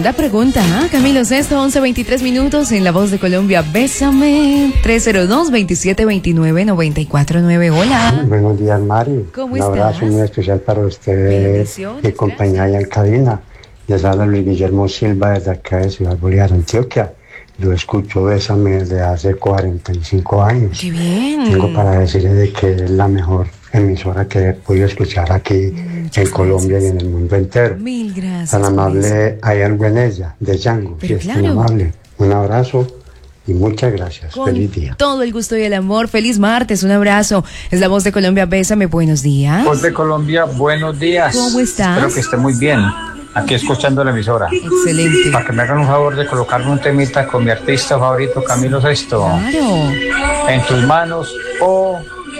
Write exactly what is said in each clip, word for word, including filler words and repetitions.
Tremenda pregunta, ¿eh? Camilo Sesto, once veintitrés minutos en La Voz de Colombia. Bésame. tres cero dos, veintisiete veintinueve, noventa y cuatro nueve. Hola. Buenos días, Mari. ¿Cómo Un estás? abrazo muy especial para usted Bendiciones, y compañía allá en cabina. Les habla Luis Guillermo Silva desde acá de Ciudad Bolívar, Antioquia. Yo escucho Bésame desde hace cuarenta y cinco años. ¡Qué bien! Tengo para decirle de que es la mejor emisora que he podido escuchar aquí Muchas en Colombia gracias. y en el mundo entero. Mil gracias. Tan por eso. amable, hay algo en ella, de Django. Pero Sí, es claro. tan amable. Un abrazo y muchas gracias. Con Feliz día. todo el gusto y el amor. Feliz martes, un abrazo. Es La Voz de Colombia. Bésame, buenos días. Voz de Colombia, buenos días. ¿Cómo estás? Espero que esté muy bien. Aquí escuchando la emisora. Excelente. Para que me hagan un favor de colocarme un temita con mi artista favorito, Camilo Sesto. Claro. En tus manos o,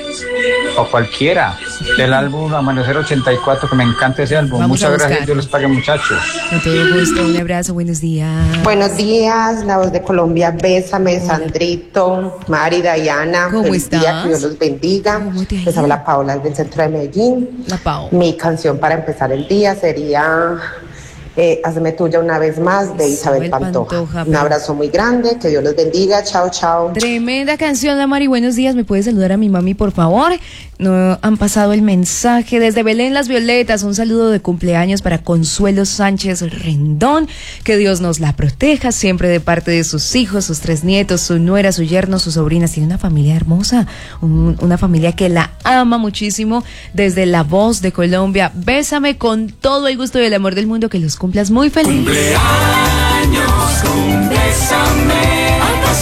o cualquiera del álbum Amanecer ochenta y cuatro, que me encanta ese álbum. Vamos a Muchas gracias, buscar. Dios les pague, muchachos. Con todo gusto, un abrazo, buenos días. Buenos días, La Voz de Colombia, Bésame, Sandrito, Mari, Dayana. ¿Cómo Feliz día, estás? que Dios los bendiga. ¿Cómo te ha Les ido? habla Paola del centro de Medellín. La Pau. Mi canción para empezar el día sería eh, Hazme tuya una vez más, de Isabel, Isabel Pantoja. Pantoja, Un pero- abrazo muy grande, que Dios los bendiga. Chao, chao. Tremenda canción, la Mari. Buenos días. ¿Me puedes saludar a mi mami, por favor? No han pasado el mensaje. Desde Belén Las Violetas, un saludo de cumpleaños para Consuelo Sánchez Rendón. Que Dios nos la proteja siempre de parte de sus hijos, sus tres nietos, su nuera, su yerno, sus sobrinas. Tiene una familia hermosa, un- una familia que la ama muchísimo. Desde La Voz de Colombia, bésame con todo el gusto y el amor del mundo. Que los cumplas muy feliz. Cumpleaños con Bésame,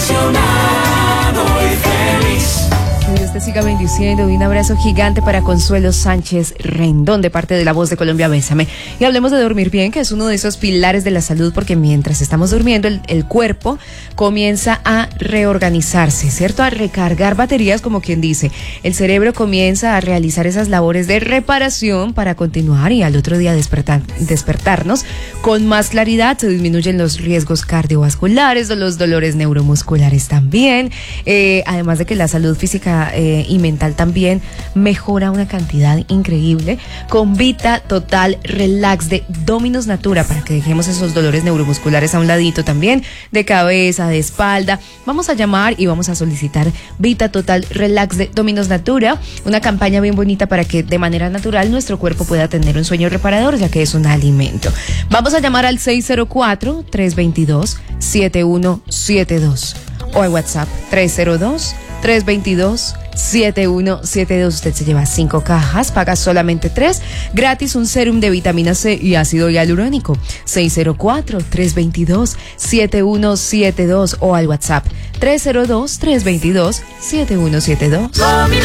apasionado y feliz. Que Dios te siga bendiciendo y un abrazo gigante para Consuelo Sánchez Rendón de parte de La Voz de Colombia. Bésame. Y hablemos de dormir bien, que es uno de esos pilares de la salud, porque mientras estamos durmiendo el, el cuerpo comienza a reorganizarse, ¿cierto? A recargar baterías, como quien dice. El cerebro comienza a realizar esas labores de reparación para continuar y al otro día despertar, despertarnos con más claridad. Se disminuyen los riesgos cardiovasculares, los dolores neuromusculares también, eh, además de que la salud física eh, y mental también mejora una cantidad increíble con Vita Total Relax de Dominos Natura, para que dejemos esos dolores neuromusculares a un ladito también, de cabeza, de espalda. Vamos a llamar y vamos a solicitar Vita Total Relax de Dominos Natura, una campaña bien bonita para que de manera natural nuestro cuerpo pueda tener un sueño reparador, ya que es un alimento. Vamos a llamar al seis cero cuatro, tres dos dos, siete uno siete dos o al WhatsApp tres cero dos, tres dos dos, siete uno siete dos. Usted se lleva cinco cajas, paga solamente tres, gratis un serum de vitamina C y ácido hialurónico. seis cero cuatro, tres dos dos, siete uno siete dos o al WhatsApp tres cero dos, tres dos dos, siete uno siete dos.